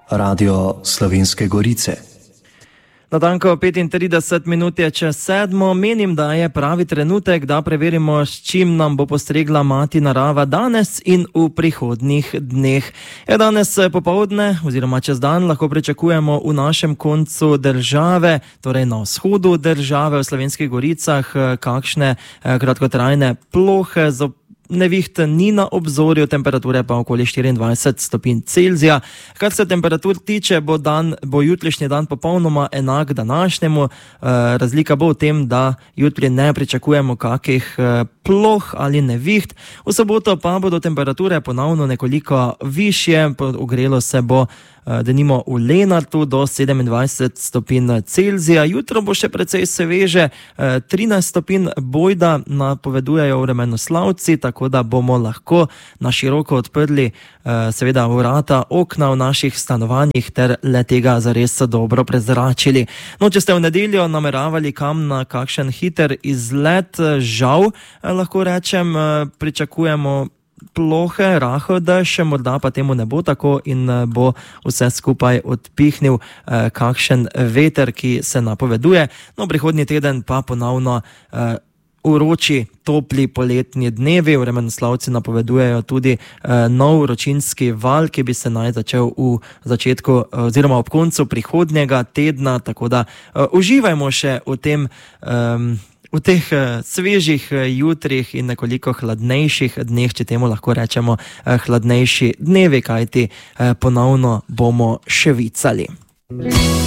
Radio Slovenske Gorice. Natanko 35 minut je čez 7. Menim, da je pravi trenutek, da preverimo, s čim nam bo postregla mati narava danes in v prihodnjih dneh. Danes popoldne oziroma čez dan lahko pričakujemo v našem koncu države, torej na vzhodu države v Slovenskih Goricah, kakšne kratkotrajne plohe z neviht ni na obzorju, temperature pa okoli 24 stopinj Celzija. Kar se temperatur tiče, bo jutrišnji dan popolnoma enak današnjemu. Razlika bo v tem, da jutri ne pričakujemo kakih ploh ali neviht. V soboto pa bodo temperature ponovno nekoliko višje, ogrelo se bo denimo v Lenartu do 27 stopinj Celzija. Jutro bo še precej sveže, 13 stopinj bojda napovedujejo vremenoslavci, tako da bomo lahko na široko odprli seveda vrata, okna v naših stanovanjih ter le tega zares dobro prezračili. No, če ste v nedeljo nameravali kam na kakšen hiter izlet, žal lahko rečem, pričakujemo plohe, rahel dež, morda pa temu ne bo tako in bo vse skupaj odpihnil kakšen veter, ki se napoveduje. No, prihodnji teden pa ponovno vroči, topli poletni dnevi. Vremenoslavci napovedujejo tudi nov vročinski val, ki bi se naj začel v začetku oziroma ob koncu prihodnjega tedna, tako da uživajmo še v teh svežih jutrih in nekoliko hladnejših dneh, če temu lahko rečemo hladnejši dnevi, kajti ponovno bomo švicali.